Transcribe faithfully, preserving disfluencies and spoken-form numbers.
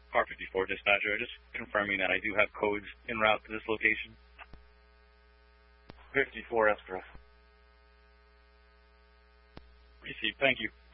Car fifty-four dispatcher, just confirming that I do have codes en route to this location. fifty-four Estra. Received, thank you.